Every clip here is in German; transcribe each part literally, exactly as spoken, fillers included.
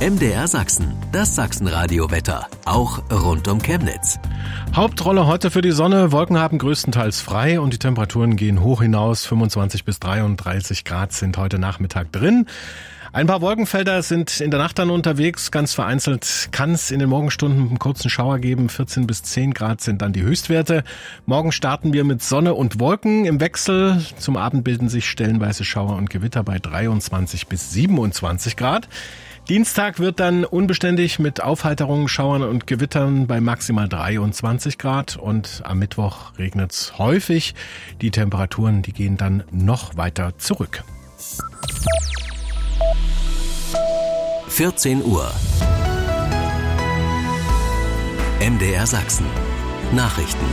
M D R Sachsen, das Sachsenradio-Wetter, auch rund um Chemnitz. Hauptrolle heute für die Sonne. Wolken haben größtenteils frei und die Temperaturen gehen hoch hinaus. fünfundzwanzig bis dreiunddreißig Grad sind heute Nachmittag drin. Ein paar Wolkenfelder sind in der Nacht dann unterwegs. Ganz vereinzelt kann es in den Morgenstunden einen kurzen Schauer geben. vierzehn bis zehn Grad sind dann die Höchstwerte. Morgen starten wir mit Sonne und Wolken im Wechsel. Zum Abend bilden sich stellenweise Schauer und Gewitter bei dreiundzwanzig bis siebenundzwanzig Grad. Dienstag wird dann unbeständig mit Aufheiterungen, Schauern und Gewittern bei maximal dreiundzwanzig Grad. Und am Mittwoch regnet es häufig. Die Temperaturen, die gehen dann noch weiter zurück. vierzehn Uhr. M D R Sachsen. Nachrichten.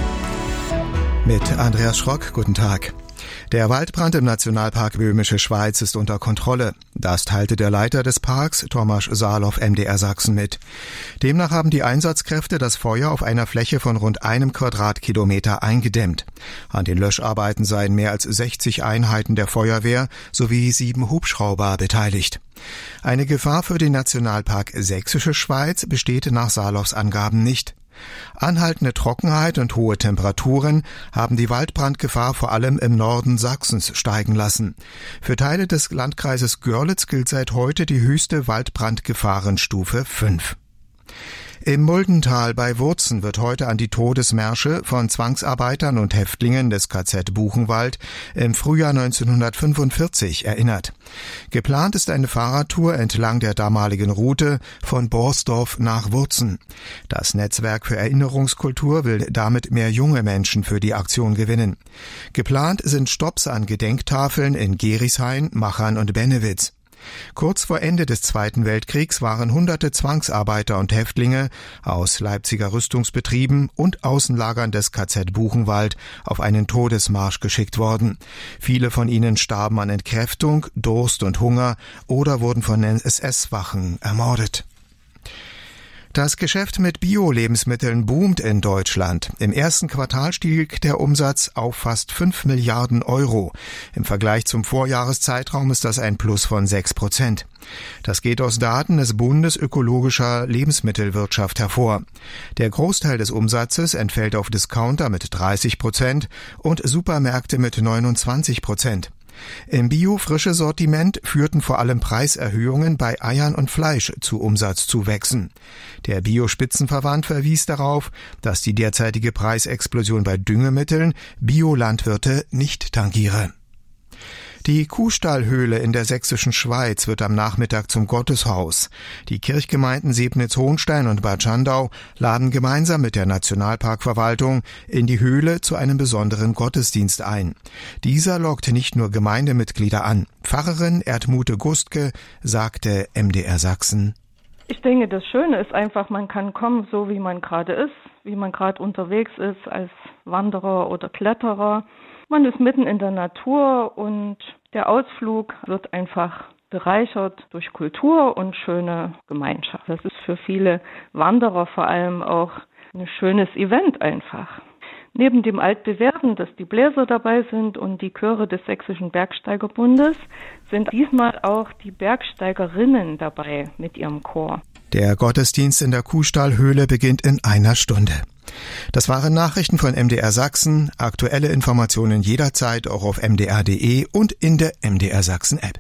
Mit Andreas Schrock, guten Tag. Der Waldbrand im Nationalpark Böhmische Schweiz ist unter Kontrolle. Das teilte der Leiter des Parks, Thomas Salow, M D R Sachsen mit. Demnach haben die Einsatzkräfte das Feuer auf einer Fläche von rund einem Quadratkilometer eingedämmt. An den Löscharbeiten seien mehr als sechzig Einheiten der Feuerwehr sowie sieben Hubschrauber beteiligt. Eine Gefahr für den Nationalpark Sächsische Schweiz besteht nach Salows Angaben nicht. Anhaltende Trockenheit und hohe Temperaturen haben die Waldbrandgefahr vor allem im Norden Sachsens steigen lassen. Für Teile des Landkreises Görlitz gilt seit heute die höchste Waldbrandgefahrenstufe fünf. Im Muldental bei Wurzen wird heute an die Todesmärsche von Zwangsarbeitern und Häftlingen des K Z Buchenwald im Frühjahr neunzehnhundertfünfundvierzig erinnert. Geplant ist eine Fahrradtour entlang der damaligen Route von Borsdorf nach Wurzen. Das Netzwerk für Erinnerungskultur will damit mehr junge Menschen für die Aktion gewinnen. Geplant sind Stopps an Gedenktafeln in Gerishain, Machern und Bennewitz. Kurz vor Ende des Zweiten Weltkriegs waren hunderte Zwangsarbeiter und Häftlinge aus Leipziger Rüstungsbetrieben und Außenlagern des K Z Buchenwald auf einen Todesmarsch geschickt worden. Viele von ihnen starben an Entkräftung, Durst und Hunger oder wurden von S S-Wachen ermordet. Das Geschäft mit Bio-Lebensmitteln boomt in Deutschland. Im ersten Quartal stieg der Umsatz auf fast fünf Milliarden Euro. Im Vergleich zum Vorjahreszeitraum ist das ein Plus von sechs Prozent. Das geht aus Daten des Bundes ökologischer Lebensmittelwirtschaft hervor. Der Großteil des Umsatzes entfällt auf Discounter mit dreißig Prozent und Supermärkte mit neunundzwanzig Prozent. Im Bio-Frische-Sortiment führten vor allem Preiserhöhungen bei Eiern und Fleisch zu Umsatzzuwächsen. Der Bio-Spitzenverband verwies darauf, dass die derzeitige Preisexplosion bei Düngemitteln Biolandwirte nicht tangiere. Die Kuhstallhöhle in der sächsischen Schweiz wird am Nachmittag zum Gotteshaus. Die Kirchgemeinden Sebnitz-Hohenstein und Bad Schandau laden gemeinsam mit der Nationalparkverwaltung in die Höhle zu einem besonderen Gottesdienst ein. Dieser lockt nicht nur Gemeindemitglieder an. Pfarrerin Erdmute Gustke sagte M D R Sachsen: Ich denke, das Schöne ist einfach, man kann kommen, so wie man gerade ist, wie man gerade unterwegs ist als Wanderer oder Kletterer. Man ist mitten in der Natur und der Ausflug wird einfach bereichert durch Kultur und schöne Gemeinschaft. Das ist für viele Wanderer vor allem auch ein schönes Event einfach. Neben dem Altbewährten, dass die Bläser dabei sind und die Chöre des Sächsischen Bergsteigerbundes, sind diesmal auch die Bergsteigerinnen dabei mit ihrem Chor. Der Gottesdienst in der Kuhstallhöhle beginnt in einer Stunde. Das waren Nachrichten von M D R Sachsen. Aktuelle Informationen jederzeit auch auf m d r punkt d e und in der M D R Sachsen App.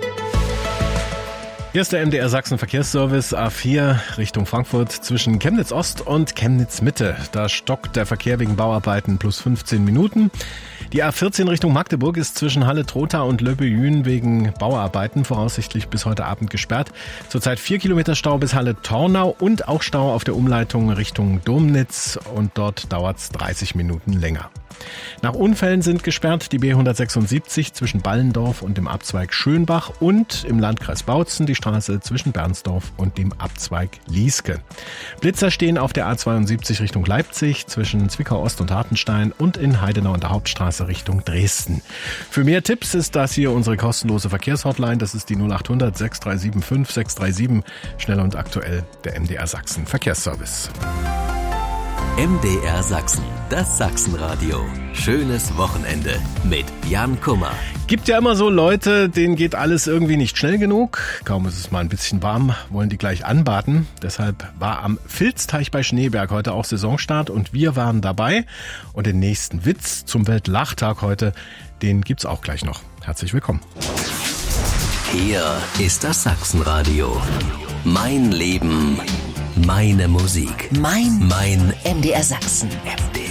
Hier ist der M D R Sachsen Verkehrsservice A vier Richtung Frankfurt zwischen Chemnitz Ost und Chemnitz Mitte. Da stockt der Verkehr wegen Bauarbeiten plus fünfzehn Minuten. Die A vierzehn Richtung Magdeburg ist zwischen Halle-Trotha und Löppeljün wegen Bauarbeiten voraussichtlich bis heute Abend gesperrt. Zurzeit vier Kilometer Stau bis Halle-Tornau und auch Stau auf der Umleitung Richtung Domnitz und dort dauert es dreißig Minuten länger. Nach Unfällen sind gesperrt die B hundertsechsundsiebzig zwischen Ballendorf und dem Abzweig Schönbach und im Landkreis Bautzen die Straße zwischen Bernsdorf und dem Abzweig Lieske. Blitzer stehen auf der A zweiundsiebzig Richtung Leipzig zwischen Zwickau Ost und Hartenstein und in Heidenau an der Hauptstraße Richtung Dresden. Für mehr Tipps ist das hier unsere kostenlose Verkehrshotline. Das ist die null acht hundert sechs drei sieben fünf sechs drei sieben. Schnell und aktuell der M D R Sachsen Verkehrsservice. M D R Sachsen, das Sachsenradio. Schönes Wochenende mit Jan Kummer. Gibt ja immer so Leute, denen geht alles irgendwie nicht schnell genug. Kaum ist es mal ein bisschen warm, wollen die gleich anbaden. Deshalb war am Vilsteich bei Schneeberg heute auch Saisonstart und wir waren dabei. Und den nächsten Witz zum Weltlachtag heute, den gibt's auch gleich noch. Herzlich willkommen. Hier ist das Sachsenradio. Mein Leben, meine Musik. Mein Mein M D R Sachsen. M D